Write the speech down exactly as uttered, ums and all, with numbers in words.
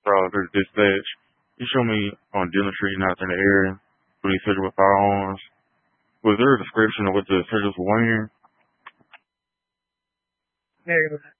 Brother Dispatch. You show me on Dillon Street and out in the area with these soldiers with firearms. Was there a description of what the soldiers were wearing? Negative.